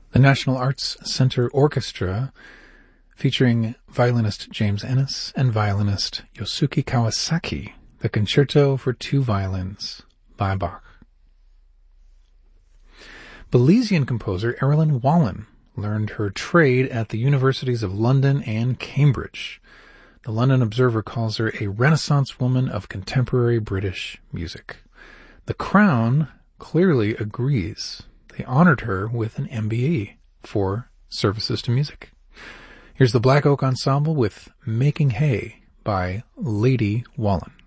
The National Arts Center Orchestra, featuring violinist James Ennis and violinist Yosuke Kawasaki, the Concerto for Two Violins by Bach. Belizean composer Erilyn Wallen learned her trade at the universities of London and Cambridge. The London Observer calls her a Renaissance woman of contemporary British music. The Crown clearly agrees. They honored her with an MBE for services to music. Here's the Black Oak Ensemble with Making Hay by Lady Wallen.